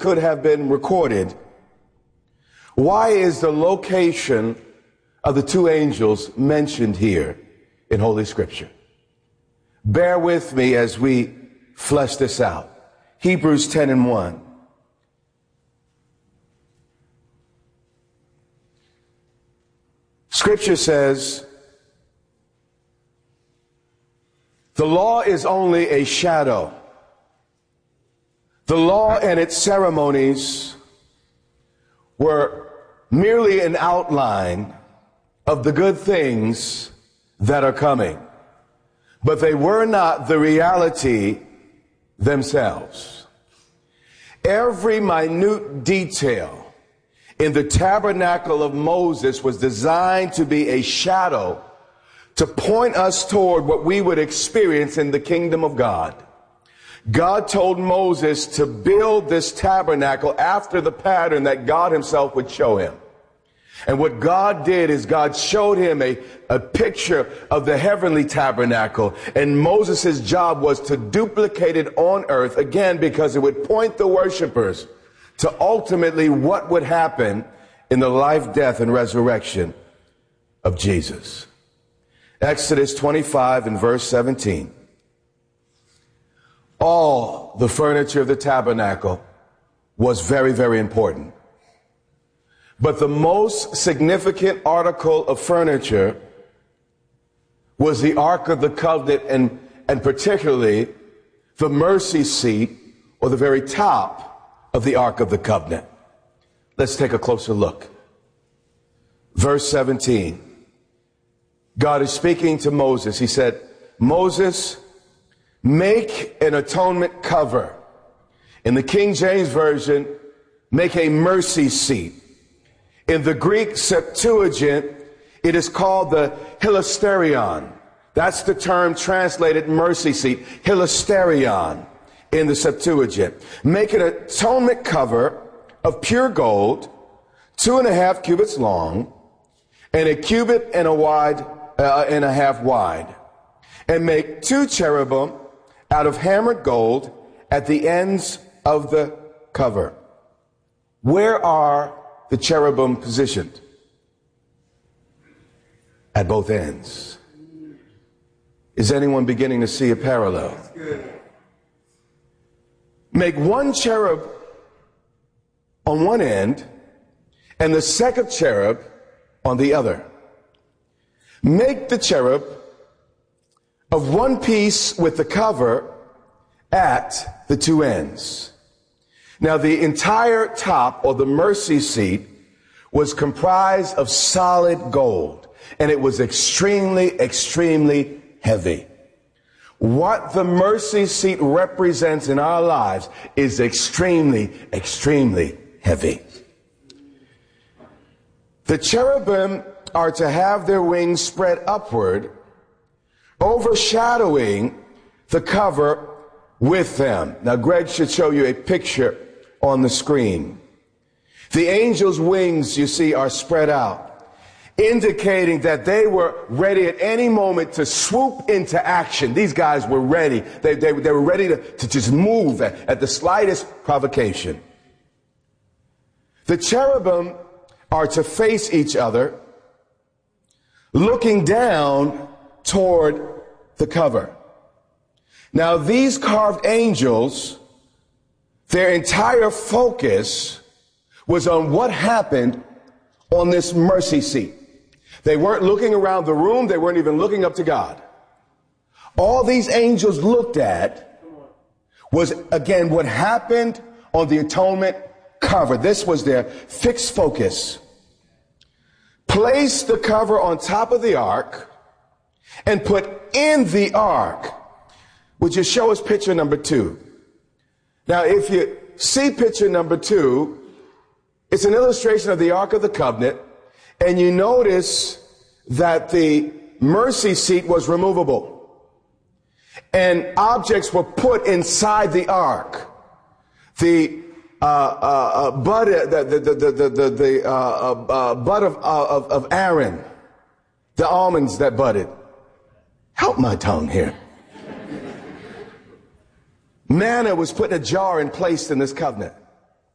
could have been recorded, why is the location of the two angels mentioned here in Holy Scripture? Bear with me as we flesh this out. Hebrews 10:1. Scripture says, the law is only a shadow. The law and its ceremonies were merely an outline of the good things that are coming, but they were not the reality themselves. Every minute detail in the tabernacle of Moses was designed to be a shadow to point us toward what we would experience in the kingdom of God. God told Moses to build this tabernacle after the pattern that God himself would show him. And what God did is God showed him a picture of the heavenly tabernacle. And Moses' job was to duplicate it on earth, again, because it would point the worshipers to ultimately what would happen in the life, death, and resurrection of Jesus. Exodus 25 and verse 17. All the furniture of the tabernacle was very, very important. But the most significant article of furniture was the Ark of the Covenant, and particularly the mercy seat, or the very top of the Ark of the Covenant. Let's take a closer look. Verse 17. God is speaking to Moses. He said, Moses, make an atonement cover. In the King James Version, make a mercy seat. In the Greek Septuagint, it is called the hilasterion. That's the term translated mercy seat, hilasterion in the Septuagint. Make an atonement cover of pure gold, 2.5 cubits long, and 1.5 cubits wide. And make 2 cherubim out of hammered gold at the ends of the cover. Where are the cherubim positioned? At both ends. Is anyone beginning to see a parallel? Make 1 cherub on one end and the second cherub on the other. Make the cherub of one piece with the cover at the 2 ends. Now, the entire top, or the mercy seat, was comprised of solid gold, and it was extremely, extremely heavy. What the mercy seat represents in our lives is extremely, extremely heavy. The cherubim are to have their wings spread upward, overshadowing the cover with them. Now, Greg should show you a picture on the screen. The angel's wings, you see, are spread out, indicating that they were ready at any moment to swoop into action. These guys were ready. They were ready to just move at the slightest provocation. The cherubim are to face each other, looking down toward the cover. Now, these carved angels, their entire focus was on what happened on this mercy seat. They weren't looking around the room. They weren't even looking up to God. All these angels looked at was, again, what happened on the atonement cover. This was their fixed focus. Place the cover on top of the ark and put in the ark. Would you show us picture number 2? Now, if you see picture number 2, it's an illustration of the Ark of the Covenant, and you notice that the mercy seat was removable, and objects were put inside the ark. The bud of Aaron, the almonds that budded. Help my tongue here. Manna was put in a jar and placed in this covenant.